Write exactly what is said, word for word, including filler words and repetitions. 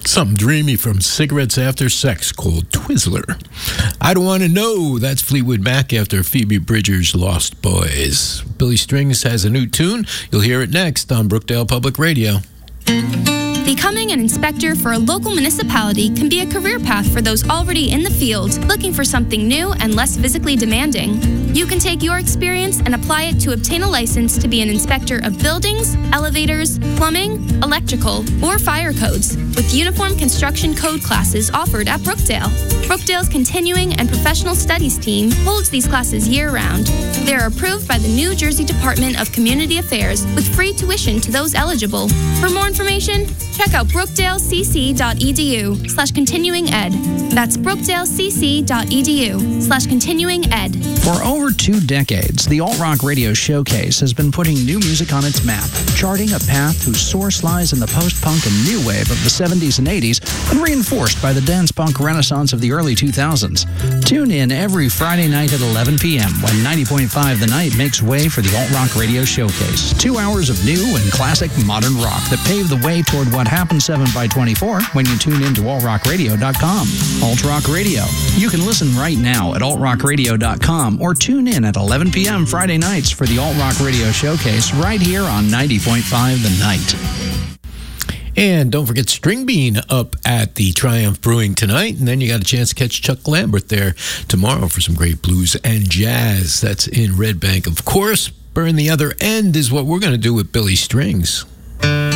Something dreamy from Cigarettes After Sex called Twizzler. I Don't Want to Know. That's Fleetwood Mac after Phoebe Bridgers' Lost Boys. Billy Strings has a new tune. You'll hear it next on Brookdale Public Radio. Becoming an inspector for a local municipality can be a career path for those already in the field, looking for something new and less physically demanding. You can take your experience and apply it to obtain a license to be an inspector of buildings, elevators, plumbing, electrical, or fire codes, with uniform construction code classes offered at Brookdale. Brookdale's Continuing and Professional Studies team holds these classes year-round. They are approved by the New Jersey Department of Community Affairs with free tuition to those eligible. For more information, check out brookdalecc.edu slash continuing ed. That's brookdalecc.edu slash continuing ed. For over two decades, the Alt Rock Radio Showcase has been putting new music on its map, charting a path whose source lies in the post-punk and new wave of the seventies and eighties and reinforced by the dance-punk renaissance of the early two thousands. Tune in every Friday night at eleven p.m. when ninety point five The Night makes way for the Alt Rock Radio Showcase. Two hours of new and classic modern rock that pave the way toward what happens seven by twenty-four when you tune in to alt rock radio dot com. Alt Rock Radio. You can listen right now at alt rock radio dot com or tune in at eleven p.m. Friday nights for the Alt Rock Radio Showcase right here on ninety point five The Night. And don't forget String Bean up at the Triumph Brewing tonight. And then you got a chance to catch Chuck Lambert there tomorrow for some great blues and jazz. That's in Red Bank. Of course, Burn the Other End is what we're going to do with Billy Strings.